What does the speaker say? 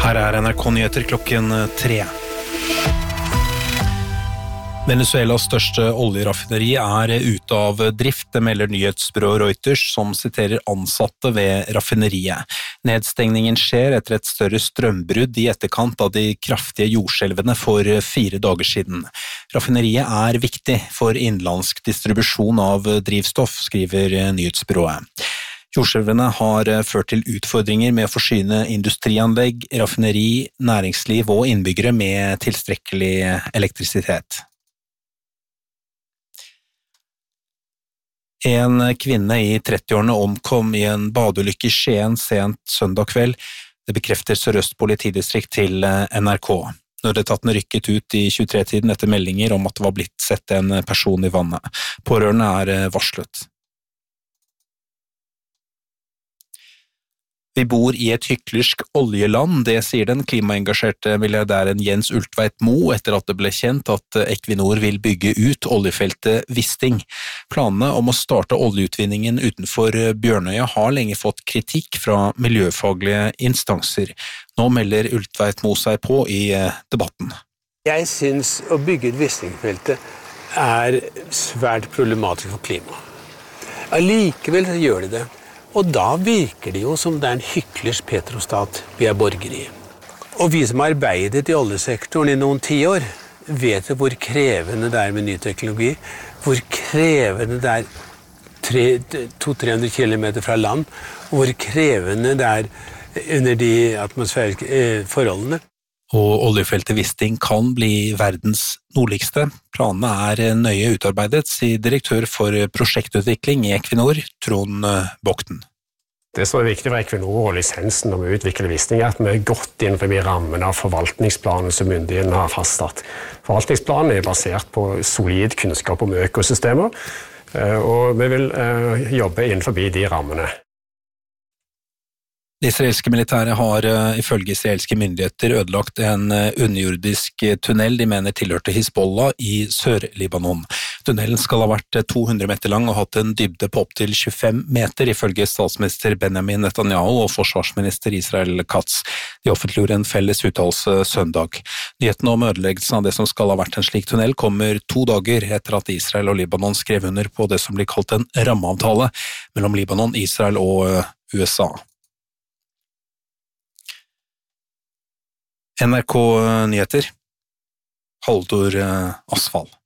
Her NRK Nyheter klokken 3. Venezuelas største oljeraffineri ute av drift, det melder nyhetsbyrået Reuters, som siterer ansatte ved raffineriet. Nedstengningen skjer etter et større strømbrudd i etterkant av de kraftige jordskjelvene for 4 dager siden. Raffineriet viktig for innenlandsk distribusjon av drivstoff, skriver nyhetsbyrået. Jordskjelvene har ført til utfordringer med å forsyne industrianlegg, raffineri, næringsliv og innbyggere med tilstrekkelig elektrisitet. En kvinne i 30-årene omkom i en badeulykke i Skien sent søndag kveld. Det bekrefter Sør-Øst politidistrikt til NRK. Nødetaten rykket ut i 23-tiden etter meldinger om at det var blitt sett en person i vannet. Pårørende varslet. Vi bor i et hyklersk oljeland, det sier den klimaengasjerte milliardæren Jens Ultveit Moe etter at det ble kjent at Equinor vil bygge ut oljefeltet Wisting. Planene om å starte oljeutvinningen utenfor Bjørnøya har lenge fått kritikk fra miljøfaglige instanser. Nå melder Ultveit Moe seg på i debatten. Jeg synes å bygge ut Wisting-feltet svært problematisk for klimaet. Allikevel gjør de det. Og da virker det jo som det en hyklersk petrostat vi borgere i. Og vi som har arbeidet i oljesektoren i noen 10 år, vet jo hvor krevende det med ny teknologi, hvor krevende det 200-300 kilometer fra land, og hvor krevende det under de atmosfæriske forholdene. Og oljefeltet Wisting kan bli verdens nordligste. Planene nøye utarbeidet, sier direktør for prosjektutvikling i Equinor, Trond Bokten. Det som viktig for Equinor og lisensen om å utvikle Wisting at vi godt innenfor rammen av forvaltningsplanen som myndighetene har fastsatt. Forvaltningsplanen basert på solid kunnskap om økosystemer, og vi vil jobbe innenfor de rammene. Det israelske militæret har ifølge israelske myndigheter ødelagt en underjordisk tunnel de mener tilhørte Hizbollah i Sør-Libanon. Tunnelen skal ha vært 200 meter lang og hatt en dybde på opp til 25 meter, ifølge statsminister Benjamin Netanyahu og forsvarsminister Israel Katz. De offentliggjorde en felles uttalelse søndag. Nyheten om ødeleggelsen av det som skal ha vært en slik tunnel kommer 2 dager etter at Israel og Libanon skrev under på det som blir kalt en rammeavtale mellom Libanon, Israel og USA. NRK Nyheter, Haldor Asfald.